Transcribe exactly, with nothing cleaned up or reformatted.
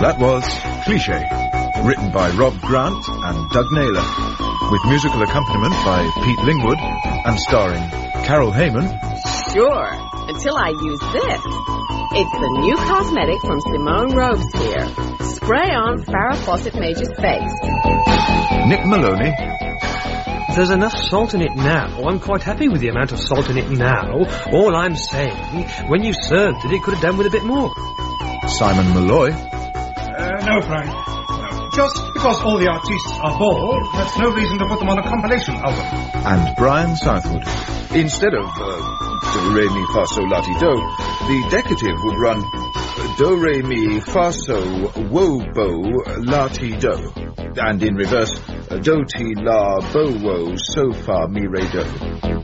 That was Cliché, written by Rob Grant and Doug Naylor, with musical accompaniment by Pete Lingwood and starring Carol Heyman. Sure, until I use this. It's the new cosmetic from Simone Robespierre. Spray on Farrah Fawcett Major's face. Nick Maloney. There's enough salt in it now. I'm quite happy with the amount of salt in it now. All I'm saying, when you served it, it could have done with a bit more. Simon Malloy. Uh, no, Frank. No. Just because all the artists are bald, that's no reason to put them on a compilation album. And Brian Southwood. Instead of uh, do, re, mi, fa, sol, la, ti, do, the decative would run do, re, mi, fa, so, wo, bo, la, ti, do. And in reverse, do, ti, la, bo, wo, so, fa, mi, re, do.